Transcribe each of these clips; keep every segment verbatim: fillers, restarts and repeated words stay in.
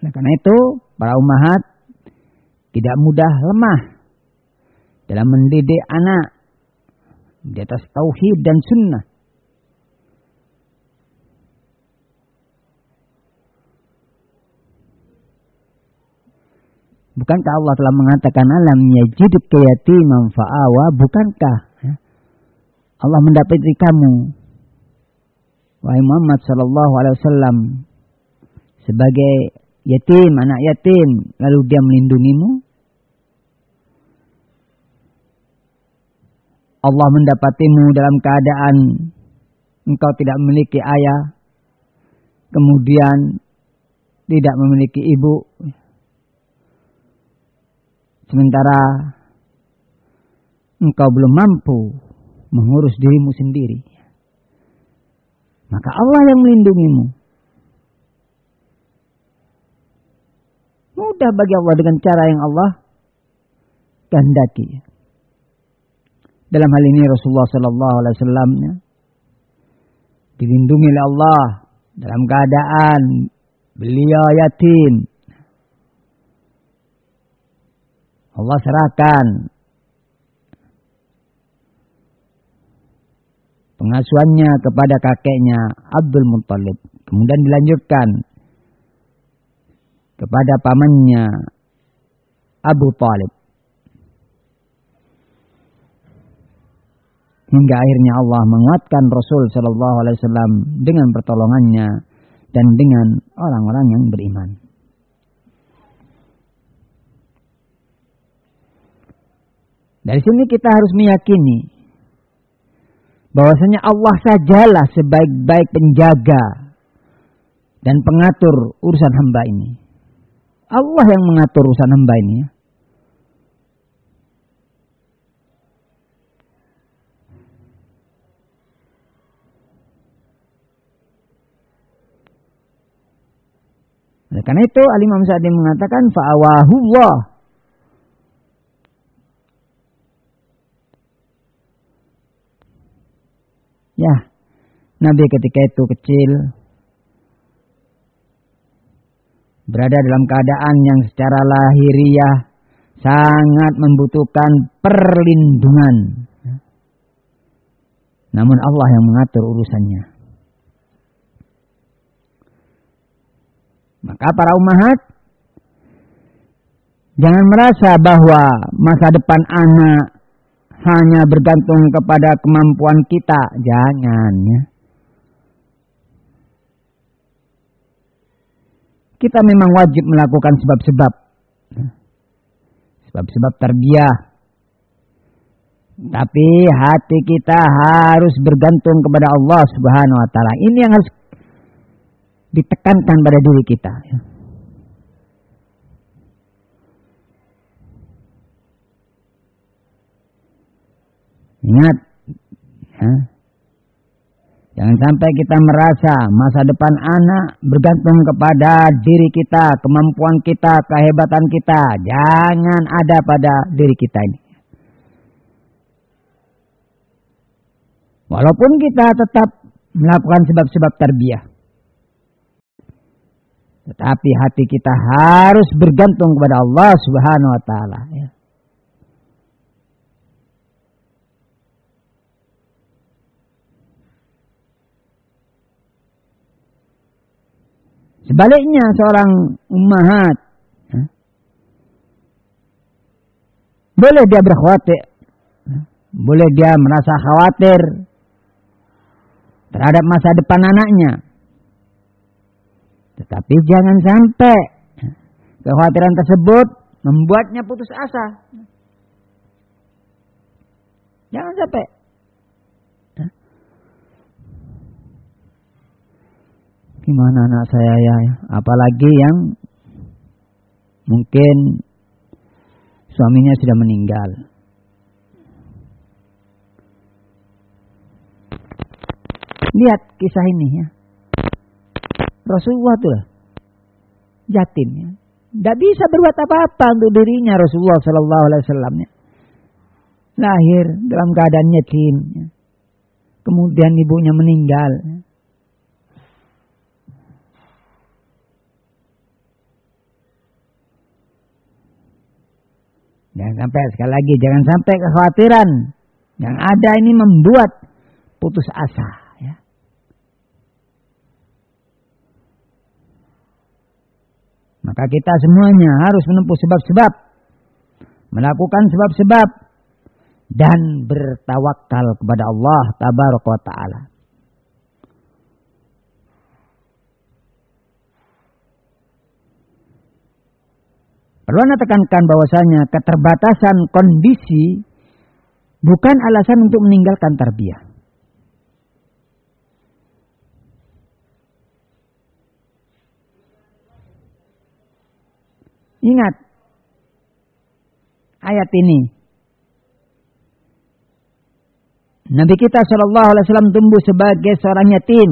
Nah, karena itu para ummahat tidak mudah lemah dalam mendidik anak di atas tauhid dan sunnah. Bukankah Allah telah mengatakan alam yajidka yatiman fa'awa? Bukankah ya, Allah mendapati kamu wahai Muhammad sallallahu alaihi wasallam sebagai yatim, anak yatim, lalu dia melindungimu? Allah mendapatimu dalam keadaan engkau tidak memiliki ayah, kemudian tidak memiliki ibu, sementara engkau belum mampu mengurus dirimu sendiri. Maka Allah yang melindungimu. Mudah bagi Allah dengan cara yang Allah kehendaki. Dalam hal ini Rasulullah sallallahu alaihi wasallam dilindungi oleh Allah dalam keadaan beliau yatim. Allah serahkan pengasuhannya kepada kakeknya Abdul Muttalib. Kemudian dilanjutkan kepada pamannya Abu Talib. Hingga akhirnya Allah menguatkan Rasul sallallahu alaihi wasallam dengan pertolongannya dan dengan orang-orang yang beriman. Dari sini kita harus meyakini bahwasanya Allah sajalah sebaik-baik penjaga dan pengatur urusan hamba ini. Allah yang mengatur urusan hamba ini. Ya. Oleh karena itu Al-Imam Sa'di mengatakan fa'awahullah. Ya, Nabi ketika itu kecil berada dalam keadaan yang secara lahiriah sangat membutuhkan perlindungan. Namun Allah yang mengatur urusannya. Maka para ummahat jangan merasa bahwa masa depan anak hanya bergantung kepada kemampuan kita. Jangan ya. Kita memang wajib melakukan sebab-sebab. Sebab-sebab tarbiyah. Tapi hati kita harus bergantung kepada Allah Subhanahu wa taala. Ini yang harus ditekankan pada diri kita. Ingat, ya. Jangan sampai kita merasa masa depan anak bergantung kepada diri kita, kemampuan kita, kehebatan kita. Jangan ada pada diri kita ini. Walaupun kita tetap melakukan sebab-sebab tarbiyah, tetapi hati kita harus bergantung kepada Allah Subhanahu wa taala. Ya. Sebaliknya seorang ummahat, ya, boleh dia berkhawatir, ya, boleh dia merasa khawatir terhadap masa depan anaknya. Tetapi jangan sampai kekhawatiran tersebut membuatnya putus asa. Jangan sampai. Gimana anak saya ya? Apalagi yang mungkin suaminya sudah meninggal. Lihat kisah ini ya. Rasulullah tuh yatim ya. Tidak bisa berbuat apa-apa untuk dirinya Rasulullah Sallallahu Alaihi Wasallam ya. Lahir dalam keadaan yatim ya. Kemudian ibunya meninggal ya. Jangan sampai, sekali lagi, jangan sampai kekhawatiran yang ada ini membuat putus asa. Ya. Maka kita semuanya harus menempuh sebab-sebab, melakukan sebab-sebab, dan bertawakal kepada Allah Tabaraka wa Ta'ala. Perlu Anda tekankan bahwasanya keterbatasan kondisi bukan alasan untuk meninggalkan tarbiyah. Ingat ayat ini. Nabi kita shallallahu alaihi wasallam tumbuh sebagai seorang yatim.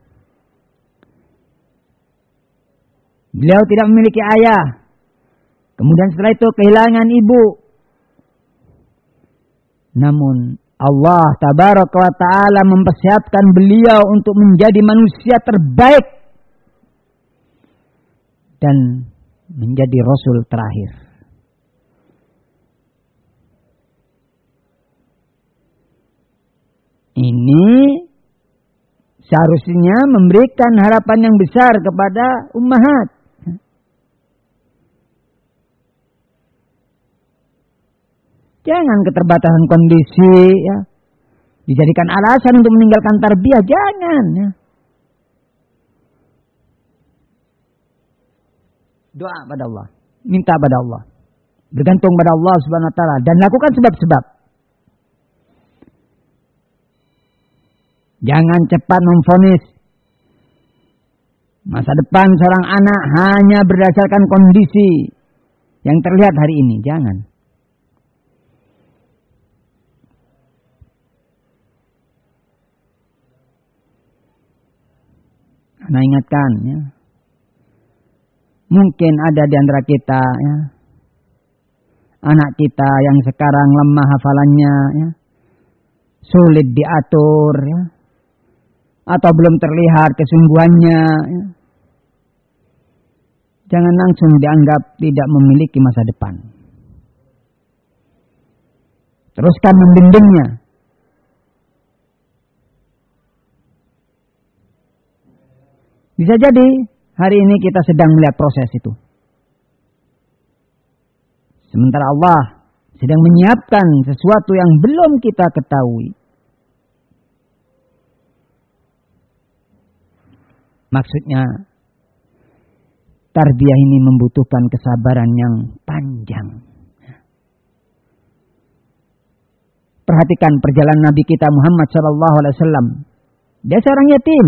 Beliau tidak memiliki ayah. Kemudian setelah itu kehilangan ibu. Namun Allah Tabaraka wa Ta'ala mempersiapkan beliau untuk menjadi manusia terbaik. Dan menjadi Rasul terakhir. Ini seharusnya memberikan harapan yang besar kepada ummahat. Jangan keterbatasan kondisi ya dijadikan alasan untuk meninggalkan tarbiyah, jangan ya. Doa pada Allah, minta pada Allah, bergantung pada Allah Subhanahu wa taala dan lakukan sebab-sebab. Jangan cepat memvonis masa depan seorang anak hanya berdasarkan kondisi yang terlihat hari ini, jangan. Nah, ingatkan ya. Mungkin ada di antara kita ya, anak kita yang sekarang lemah hafalannya ya, sulit diatur ya, atau belum terlihat kesungguhannya ya. Jangan langsung dianggap tidak memiliki masa depan. Teruskan membimbingnya. Bisa jadi hari ini kita sedang melihat proses itu. Sementara Allah sedang menyiapkan sesuatu yang belum kita ketahui. Maksudnya, tarbiyah ini membutuhkan kesabaran yang panjang. Perhatikan perjalanan Nabi kita Muhammad shallallahu alaihi wasallam. Dia seorang yatim.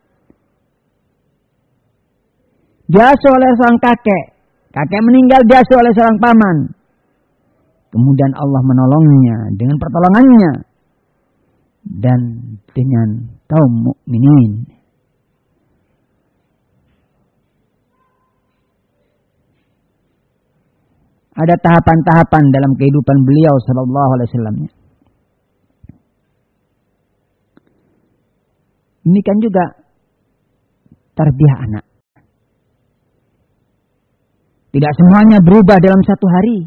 Diasuh oleh seorang kakek. Kakek meninggal, diasuh oleh seorang paman. Kemudian Allah menolongnya dengan pertolongannya. Dan dengan kaum mukminin. Ada tahapan-tahapan dalam kehidupan beliau sallallahu alaihi wasallam. Ini kan juga tarbiyah anak. Tidak semuanya berubah dalam satu hari.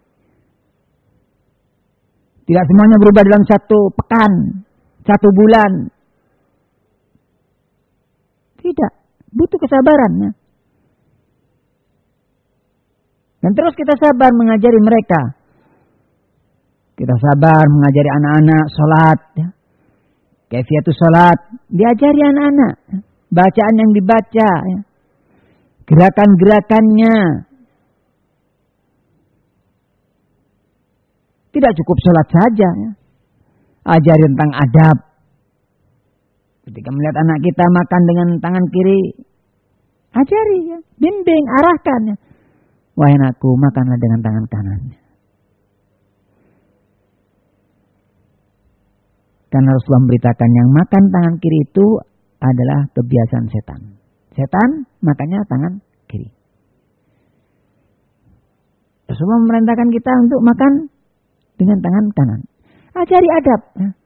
Tidak semuanya berubah dalam satu pekan, satu bulan. Tidak, butuh kesabaran. Dan terus kita sabar mengajari mereka. Kita sabar mengajari anak-anak sholat. Ya. Kaifiatus sholat. Diajari anak-anak. Bacaan yang dibaca. Ya. Gerakan-gerakannya. Tidak cukup sholat saja. Ya. Ajari tentang adab. Ketika melihat anak kita makan dengan tangan kiri. Ajari. Ya. Bimbing, arahkan. Ya. Wahai anakku, makanlah dengan tangan kanan. Karena Rasulullah memberitakan yang makan tangan kiri itu adalah kebiasaan setan. Setan makannya tangan kiri. Rasulullah memerintahkan kita untuk makan dengan tangan kanan. Ajari adab.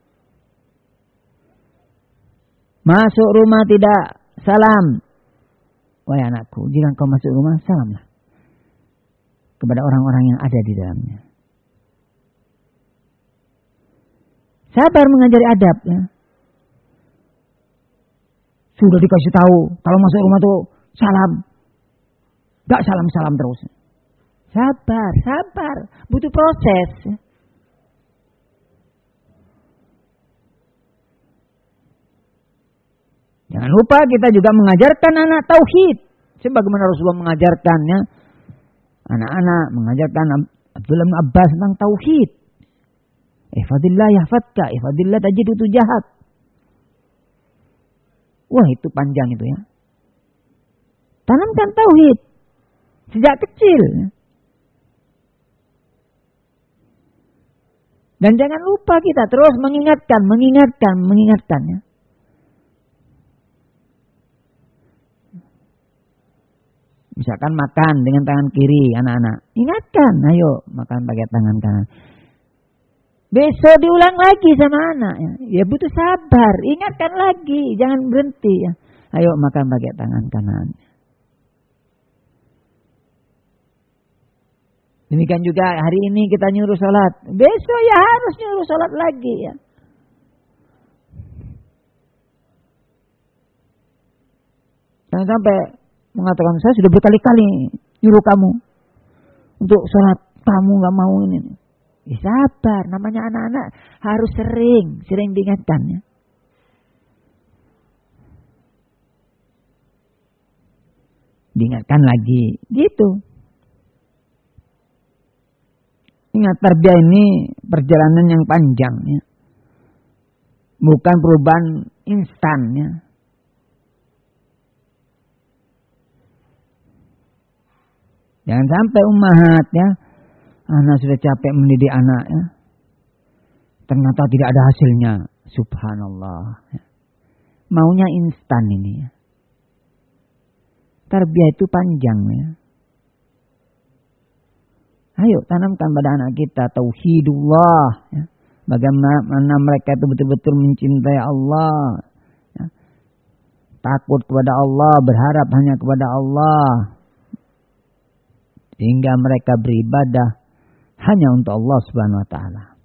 Masuk rumah tidak salam. Wahai anakku, jika kau masuk rumah, salamlah kepada orang-orang yang ada di dalamnya. Sabar mengajari adab. Ya. Sudah dikasih tahu, kalau masuk rumah tuh salam. Gak salam-salam terus. Sabar, sabar. Butuh proses. Ya. Jangan lupa kita juga mengajarkan anak tauhid. Sebagaimana Rasulullah mengajarkannya. Anak-anak mengajarkan Abdullah bin Abbas tentang tauhid. Ihfadillah yahfadka, ihfadillah tajidu tujahak. Wah, itu panjang itu ya. Tanamkan tauhid sejak kecil. Dan jangan lupa kita terus mengingatkan, mengingatkan, mengingatkannya. Misalkan makan dengan tangan kiri anak-anak. Ingatkan, ayo makan pakai tangan kanan. Besok diulang lagi sama anak. Ya, ya butuh sabar. Ingatkan lagi, jangan berhenti. Ya. Ayo makan pakai tangan kanan. Demikian juga hari ini kita nyuruh sholat. Besok ya harus nyuruh sholat lagi ya. Jangan sampai mengatakan saya sudah berkali-kali nyuruh kamu untuk sholat, kamu nggak mau ini. Ya, sabar, namanya anak-anak harus sering, sering diingatkan ya. Diingatkan lagi, gitu. Ingat, tarbiyah ini perjalanan yang panjang ya. Bukan perubahan instan ya. Jangan sampai ummahat ya, anak sudah capek mendidik anak ya, ternyata tidak ada hasilnya. Subhanallah ya. Maunya instan ini ya. Tarbiyah itu panjang ya. Ayo tanamkan pada anak kita tauhidullah ya. Bagaimana mereka itu betul-betul mencintai Allah ya. Takut kepada Allah, berharap hanya kepada Allah, sehingga mereka beribadah hanya untuk Allah Subhanahu wa taala.